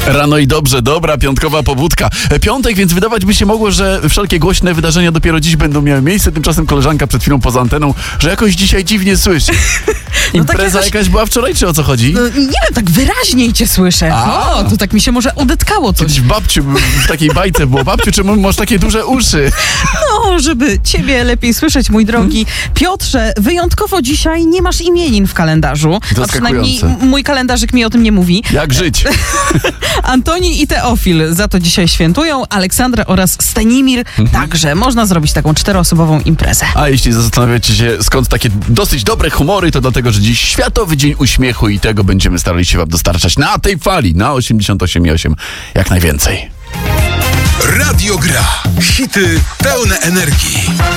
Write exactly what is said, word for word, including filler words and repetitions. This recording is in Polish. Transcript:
Rano i dobrze, dobra piątkowa pobudka. Piątek, więc wydawać by się mogło, że wszelkie głośne wydarzenia dopiero dziś będą miały miejsce. Tymczasem koleżanka przed chwilą poza anteną, że jakoś dzisiaj dziwnie słyszy. No tak Impreza jakoś- jakaś była wczoraj, czy o co chodzi? No, nie wiem, tak wyraźniej cię słyszę. A. O, to tak mi się może odetkało coś. Kiedyś w babciu, w takiej bajce było. Babciu, czemu masz takie duże uszy? No, żeby ciebie lepiej słyszeć, mój drogi Piotrze, wyjątkowo dzisiaj nie masz imienin w kalendarzu. A przynajmniej Zaskakujące. m- mój kalendarzyk mi o tym nie mówi. Jak żyć? Antoni i Teofil za to dzisiaj świętują, Aleksandra oraz Stanimir także. Można zrobić taką czteroosobową imprezę. A jeśli zastanawiacie się, skąd takie dosyć dobre humory, to dlatego, że dziś Światowy Dzień Uśmiechu i tego będziemy starali się wam dostarczać na tej fali, na osiemdziesiąt osiem i osiem jak najwięcej. Radio Gra. Hity pełne energii.